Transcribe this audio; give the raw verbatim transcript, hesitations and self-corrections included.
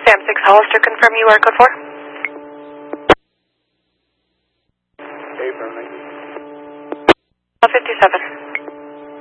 Sam six Hollister, confirm you are code four. Okay, from fifty-seven.